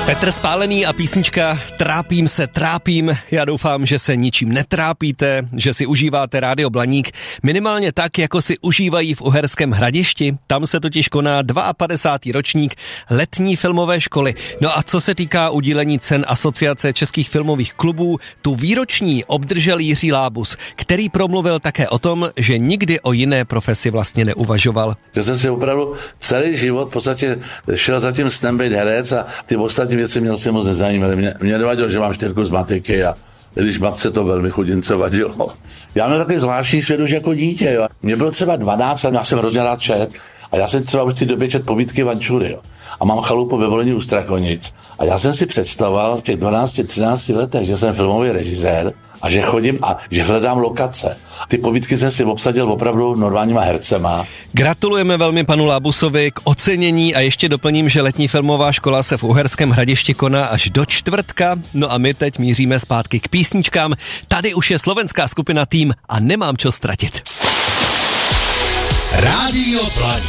Petr Spálený a písnička Trápím se, trápím. Já doufám, že se ničím netrápíte, že si užíváte Rádio Blaník minimálně tak, jako si užívají v Uherském Hradišti. Tam se totiž koná 52. ročník letní filmové školy. No a co se týká udílení cen Asociace českých filmových klubů, tu výroční obdržel Jiří Lábus, který promluvil také o tom, že nikdy o jiné profesi vlastně neuvažoval. Že jsem si opravdu celý život v podstatě šel za tím snem být herec a ty ostatní věci mě se moc nezajímaly. Mě nevadilo, že mám 4 z matiky a když matce to velmi chudince vadilo. Já měl takový zvláštní svět už jako dítě. Jo. Mě bylo třeba 12 a já jsem hrozně rád čet. A já jsem třeba už v té době čet povídky Vančury. Jo. A mám chalupu ve Volení u Strakonic. A já jsem si představoval v těch 12-13 letech, že jsem filmový režisér a že chodím a že hledám lokace. Ty povídky jsem si obsadil opravdu normálníma hercema. Gratulujeme velmi panu Lábusovi k ocenění a ještě doplním, že letní filmová škola se v Uherském Hradišti koná až do čtvrtka. No a my teď míříme zpátky k písničkám. Tady už je slovenská skupina Tým a Nemám čo ztratit. Rádio Blaník.